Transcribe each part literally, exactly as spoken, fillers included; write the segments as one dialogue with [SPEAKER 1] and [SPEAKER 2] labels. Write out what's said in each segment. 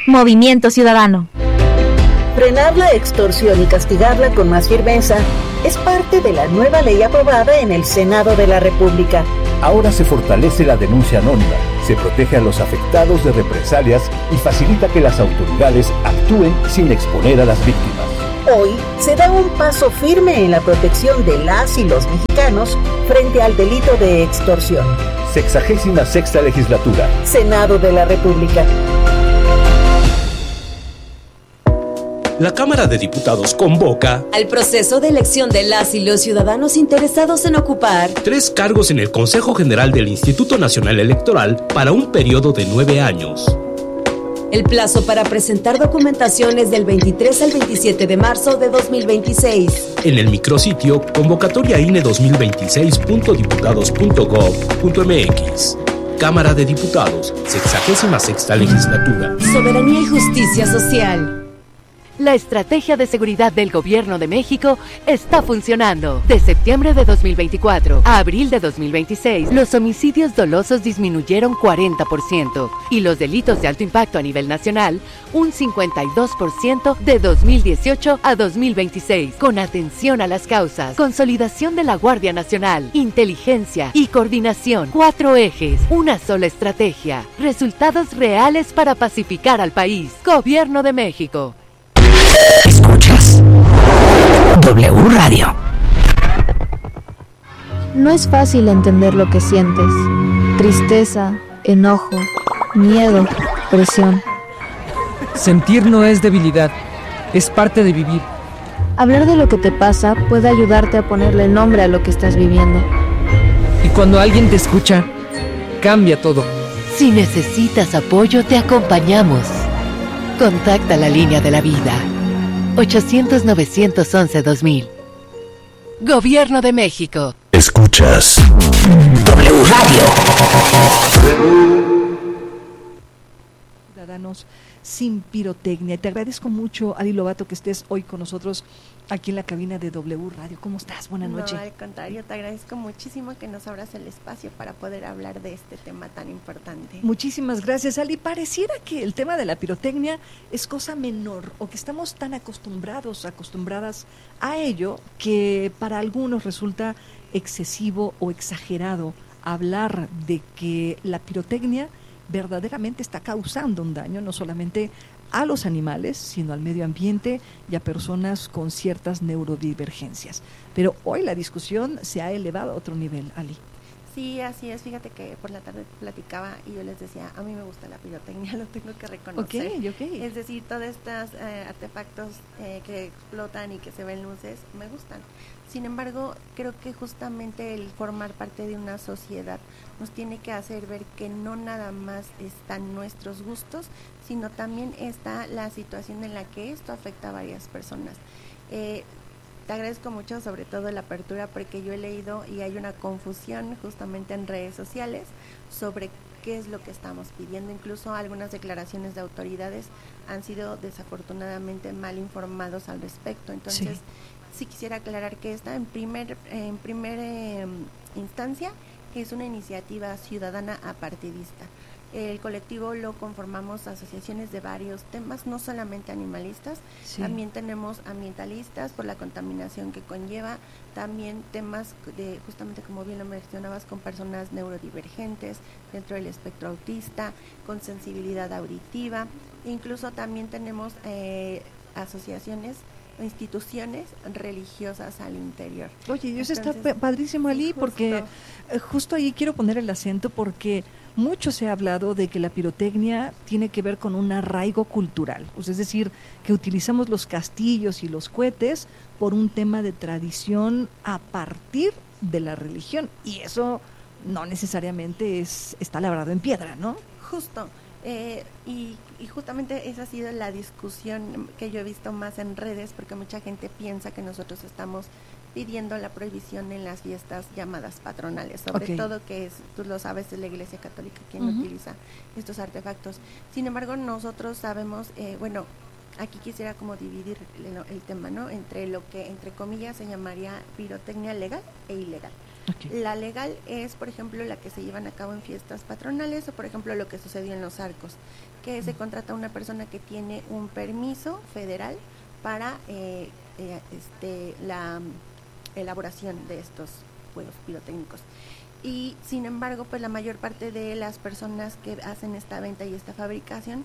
[SPEAKER 1] Movimiento Ciudadano.
[SPEAKER 2] Frenar la extorsión y castigarla con más firmeza es parte de la nueva ley aprobada en el Senado de la República.
[SPEAKER 3] Ahora se fortalece la denuncia anónima, se protege a los afectados de represalias y facilita que las autoridades actúen sin exponer a las víctimas.
[SPEAKER 2] Hoy se da un paso firme en la protección de las y los mexicanos frente al delito de extorsión.
[SPEAKER 3] Sexagésima sexta legislatura.
[SPEAKER 2] Senado de la República.
[SPEAKER 4] La Cámara de Diputados convoca
[SPEAKER 5] al proceso de elección de las y los ciudadanos interesados en ocupar
[SPEAKER 4] tres cargos en el Consejo General del Instituto Nacional Electoral para un periodo de nueve años.
[SPEAKER 5] El plazo para presentar documentación es del veintitrés al veintisiete de marzo de dos mil veintiséis.
[SPEAKER 4] En el micrositio convocatoria I N E dos mil veintiséis punto diputados punto gob punto m x. Cámara de Diputados, sexagésima sexta legislatura.
[SPEAKER 5] Soberanía y justicia social.
[SPEAKER 6] La estrategia de seguridad del Gobierno de México está funcionando. De septiembre de dos mil veinticuatro a abril de dos mil veintiséis, los homicidios dolosos disminuyeron cuarenta por ciento y los delitos de alto impacto a nivel nacional un cincuenta y dos por ciento de dos mil dieciocho a dos mil veintiséis. Con atención a las causas, consolidación de la Guardia Nacional, inteligencia y coordinación. Cuatro ejes, una sola estrategia. Resultados reales para pacificar al país. Gobierno de México.
[SPEAKER 7] Escuchas W Radio.
[SPEAKER 1] No es fácil entender lo que sientes. Tristeza, enojo, miedo, presión.
[SPEAKER 8] Sentir no es debilidad, es parte de vivir.
[SPEAKER 1] Hablar de lo que te pasa puede ayudarte a ponerle nombre a lo que estás viviendo.
[SPEAKER 8] Y cuando alguien te escucha, cambia todo.
[SPEAKER 6] Si necesitas apoyo, te acompañamos. Contacta la línea de la vida. ochocientos, novecientos once, dos mil. Gobierno de México.
[SPEAKER 7] Escuchas W Radio.
[SPEAKER 9] Ciudadanos sin pirotecnia. Te agradezco mucho, Ali Lobato, que estés hoy con nosotros aquí en la cabina de W Radio. ¿Cómo estás? Buenas noches.
[SPEAKER 10] No, al contrario, te agradezco muchísimo que nos abras el espacio para poder hablar de este tema tan importante.
[SPEAKER 9] Muchísimas gracias, Ali. Pareciera que el tema de la pirotecnia es cosa menor o que estamos tan acostumbrados, acostumbradas a ello, que para algunos resulta excesivo o exagerado hablar de que la pirotecnia verdaderamente está causando un daño, no solamente a los animales, sino al medio ambiente y a personas con ciertas neurodivergencias. Pero hoy la discusión se ha elevado a otro nivel, Ali.
[SPEAKER 10] Sí, así es. Fíjate que por la tarde platicaba y yo les decía, a mí me gusta la pirotecnia, lo tengo que reconocer.
[SPEAKER 9] Okay, okay.
[SPEAKER 10] Es decir, todos estos eh, artefactos eh, que explotan y que se ven luces, me gustan. Sin embargo, creo que justamente el formar parte de una sociedad nos tiene que hacer ver que no nada más están nuestros gustos, sino también está la situación en la que esto afecta a varias personas. Eh, te agradezco mucho, sobre todo la apertura, porque yo he leído y hay una confusión justamente en redes sociales sobre qué es lo que estamos pidiendo. Incluso algunas declaraciones de autoridades han sido desafortunadamente mal informados al respecto. Entonces, sí. Sí quisiera aclarar que esta en primer en primera eh, instancia es una iniciativa ciudadana apartidista. El colectivo lo conformamos asociaciones de varios temas, no solamente animalistas, sí. También tenemos ambientalistas por la contaminación que conlleva, también temas de, justamente como bien lo mencionabas, con personas neurodivergentes, dentro del espectro autista, con sensibilidad auditiva, incluso también tenemos eh, asociaciones, instituciones religiosas al interior.
[SPEAKER 9] Oye, y eso está padrísimo, Ali, sí, porque eh, justo ahí quiero poner el acento, porque mucho se ha hablado de que la pirotecnia tiene que ver con un arraigo cultural, pues es decir, que utilizamos los castillos y los cohetes por un tema de tradición a partir de la religión, y eso no necesariamente es está labrado en piedra, ¿no?
[SPEAKER 10] Justo. Eh, y, y justamente esa ha sido la discusión que yo he visto más en redes, porque mucha gente piensa que nosotros estamos pidiendo la prohibición en las fiestas llamadas patronales, sobre okay. todo que es, tú lo sabes, es la Iglesia Católica quien uh-huh. utiliza estos artefactos. Sin embargo, nosotros sabemos, eh, bueno, aquí quisiera como dividir el, el tema, ¿no? Entre lo que, entre comillas, se llamaría pirotecnia legal e ilegal. Okay. La legal es, por ejemplo, la que se llevan a cabo en fiestas patronales o, por ejemplo, lo que sucedió en los arcos, que se contrata a una persona que tiene un permiso federal para eh, eh, este, la elaboración de estos juegos pirotécnicos. Y, sin embargo, pues la mayor parte de las personas que hacen esta venta y esta fabricación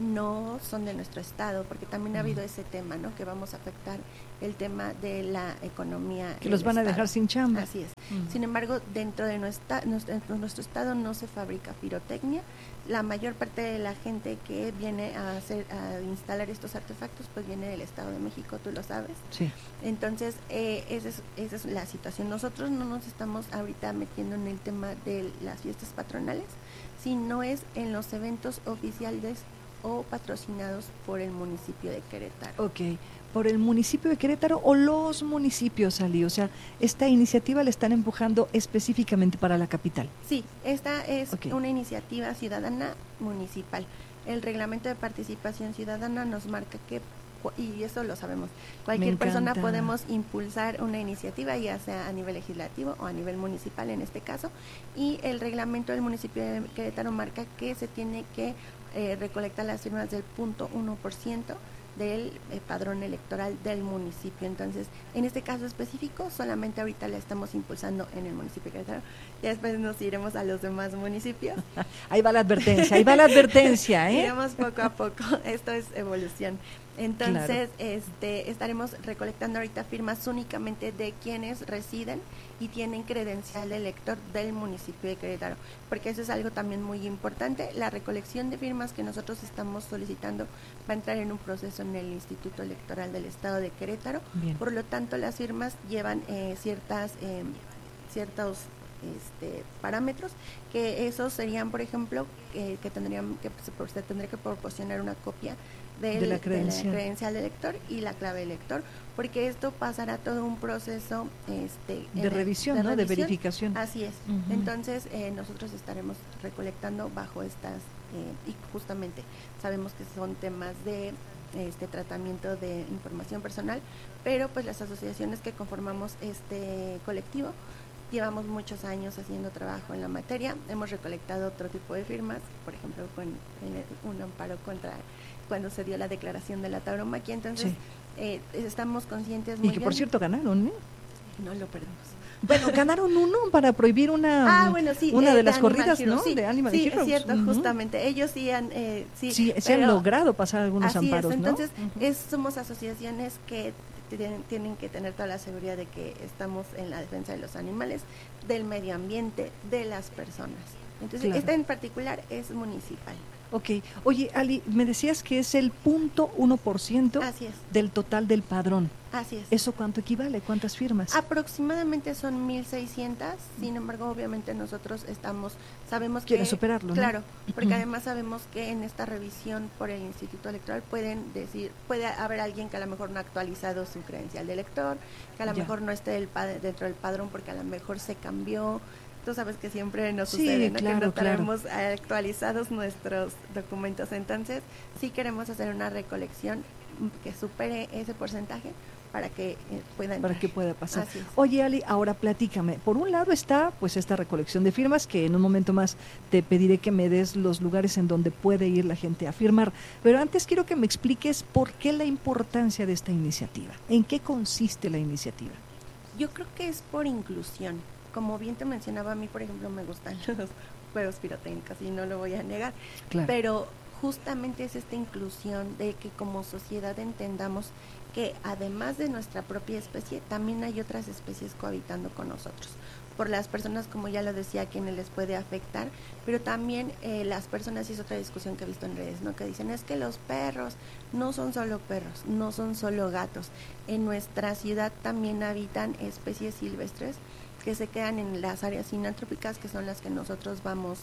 [SPEAKER 10] no son de nuestro estado, porque también ha habido ese tema, ¿no? Que vamos a afectar el tema de la economía.
[SPEAKER 9] Que los van a dejar sin chamba.
[SPEAKER 10] Así es. Uh-huh. Sin embargo, dentro de nuestra, nuestro, nuestro estado no se fabrica pirotecnia. La mayor parte de la gente que viene a hacer, a instalar estos artefactos, pues viene del Estado de México, tú lo sabes.
[SPEAKER 9] Sí.
[SPEAKER 10] Entonces, eh, esa, es, esa es la situación. Nosotros no nos estamos ahorita metiendo en el tema de las fiestas patronales, sino es en los eventos oficiales o patrocinados por el municipio de Querétaro.
[SPEAKER 9] Ok, por el municipio de Querétaro o los municipios, Ali, o sea, esta iniciativa la están empujando específicamente para la capital.
[SPEAKER 10] Sí, esta es
[SPEAKER 9] okay.
[SPEAKER 10] una iniciativa ciudadana municipal. El reglamento de participación ciudadana nos marca que, y eso lo sabemos, cualquier persona podemos impulsar una iniciativa, ya sea a nivel legislativo o a nivel municipal en este caso, y el reglamento del municipio de Querétaro marca que se tiene que eh, recolectar las firmas del punto uno por ciento del eh, padrón electoral del municipio. Entonces, en este caso específico, solamente ahorita la estamos impulsando en el municipio de Querétaro. Ya después nos iremos a los demás municipios.
[SPEAKER 9] Ahí va la advertencia, ahí va la advertencia, ¿eh?
[SPEAKER 10] Iremos poco a poco, esto es evolución. Entonces, claro. este, estaremos recolectando ahorita firmas únicamente de quienes residen y tienen credencial de elector del municipio de Querétaro, porque eso es algo también muy importante. La recolección de firmas que nosotros estamos solicitando va a entrar en un proceso en el Instituto Electoral del Estado de Querétaro. Bien. Por lo tanto, las firmas llevan eh, ciertas eh, ciertos este, parámetros, que esos serían, por ejemplo, que, que tendrían que se, se tendría que proporcionar una copia Del,
[SPEAKER 9] de, la credencial.
[SPEAKER 10] de la credencial de elector y la clave de elector, porque esto pasará todo un proceso este,
[SPEAKER 9] de revisión,
[SPEAKER 10] de,
[SPEAKER 9] ¿no?
[SPEAKER 10] revisión.
[SPEAKER 9] De verificación.
[SPEAKER 10] Así es. Uh-huh. Entonces, eh, nosotros estaremos recolectando bajo estas, eh, y justamente sabemos que son temas de este tratamiento de información personal, pero pues las asociaciones que conformamos este colectivo llevamos muchos años haciendo trabajo en la materia, hemos recolectado otro tipo de firmas, por ejemplo, con en un amparo contra cuando se dio la declaración de la tauromaquia, entonces sí. eh, estamos conscientes muy
[SPEAKER 9] y que
[SPEAKER 10] bien.
[SPEAKER 9] Por cierto ganaron, ¿eh?
[SPEAKER 10] No lo perdimos.
[SPEAKER 9] Bueno, ganaron uno para prohibir una
[SPEAKER 10] ah, bueno, sí,
[SPEAKER 9] una
[SPEAKER 10] eh,
[SPEAKER 9] de las
[SPEAKER 10] de
[SPEAKER 9] corridas,
[SPEAKER 10] Hero,
[SPEAKER 9] ¿no?
[SPEAKER 10] Sí,
[SPEAKER 9] de Animal
[SPEAKER 10] sí,
[SPEAKER 9] Heroes.
[SPEAKER 10] es cierto,
[SPEAKER 9] uh-huh.
[SPEAKER 10] justamente. Ellos sí han, eh, sí,
[SPEAKER 9] sí se han logrado pasar algunos
[SPEAKER 10] así
[SPEAKER 9] amparos,
[SPEAKER 10] es, entonces,
[SPEAKER 9] ¿no?
[SPEAKER 10] Uh-huh. es, somos asociaciones que tienen, tienen que tener toda la seguridad de que estamos en la defensa de los animales, del medio ambiente, de las personas. Entonces, claro. Esta en particular es municipal.
[SPEAKER 9] Ok. Oye, Ali, me decías que es el punto uno por ciento del total del padrón.
[SPEAKER 10] Así es.
[SPEAKER 9] ¿Eso cuánto equivale? ¿Cuántas firmas?
[SPEAKER 10] Aproximadamente son mil seiscientas, sin embargo, obviamente nosotros estamos, sabemos que...
[SPEAKER 9] Quieren superarlo, ¿no?
[SPEAKER 10] Claro, porque además sabemos que en esta revisión por el Instituto Electoral pueden decir, puede haber alguien que a lo mejor no ha actualizado su credencial de elector, que a lo ya. mejor no esté del pad- dentro del padrón porque a lo mejor se cambió. Tú sabes que siempre nos
[SPEAKER 9] sí,
[SPEAKER 10] sucede, ¿no?
[SPEAKER 9] Claro,
[SPEAKER 10] que no
[SPEAKER 9] claro.
[SPEAKER 10] tenemos actualizados nuestros documentos. Entonces, sí queremos hacer una recolección que supere ese porcentaje para que eh, pueda entrar.
[SPEAKER 9] Para que pueda pasar. Oye, Ali, ahora platícame. Por un lado está pues esta recolección de firmas, que en un momento más te pediré que me des los lugares en donde puede ir la gente a firmar. Pero antes quiero que me expliques por qué la importancia de esta iniciativa. ¿En qué consiste la iniciativa?
[SPEAKER 10] Yo creo que es por inclusión. Como bien te mencionaba, a mí, por ejemplo, me gustan los juegos pirotécnicos y no lo voy a negar, claro. Pero justamente es esta inclusión de que como sociedad entendamos que además de nuestra propia especie, también hay otras especies cohabitando con nosotros. Por las personas, como ya lo decía, a quienes les puede afectar, pero también eh, las personas, y es otra discusión que he visto en redes, ¿no? Que dicen, es que los perros no son solo perros, no son solo gatos. En nuestra ciudad también habitan especies silvestres que se quedan en las áreas inantrópicas, que son las que nosotros vamos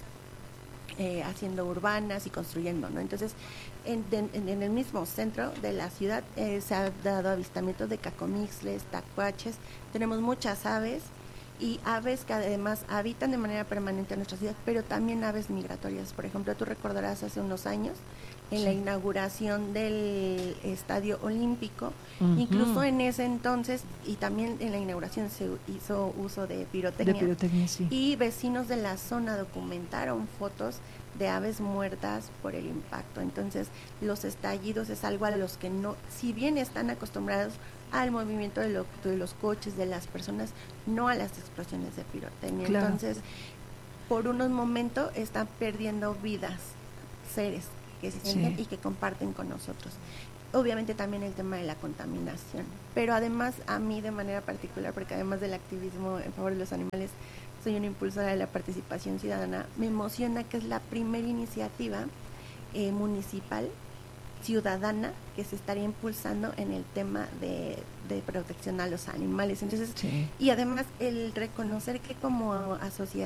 [SPEAKER 10] eh, haciendo urbanas y construyendo, ¿no? Entonces, en, de, en el mismo centro de la ciudad eh, se ha dado avistamientos de cacomixles, tacuaches, tenemos muchas aves, y aves que además habitan de manera permanente en nuestra ciudad, pero también aves migratorias. Por ejemplo, tú recordarás hace unos años en
[SPEAKER 9] Sí.
[SPEAKER 10] la inauguración del Estadio Olímpico.
[SPEAKER 9] Ujú.
[SPEAKER 10] Incluso en ese entonces, y también en la inauguración se hizo uso de pirotecnia.
[SPEAKER 9] De pirotecnia, sí.
[SPEAKER 10] Y vecinos de la zona documentaron fotos de aves muertas por el impacto. Entonces, los estallidos es algo a los que no, si bien están acostumbrados al movimiento de, lo, de los coches, de las personas, no a las explosiones de pirotecnia.
[SPEAKER 9] Claro.
[SPEAKER 10] Entonces, por unos momentos están perdiendo vidas, seres que se sienten
[SPEAKER 9] Sí.
[SPEAKER 10] y que comparten con nosotros. Obviamente también el tema de la contaminación, pero además a mí de manera particular, porque además del activismo en favor de los animales, soy una impulsora de la participación ciudadana, me emociona que es la primera iniciativa eh, municipal ciudadana que se estaría impulsando en el tema de, de protección a los animales. Entonces,
[SPEAKER 9] Sí.
[SPEAKER 10] y además el reconocer que como asociación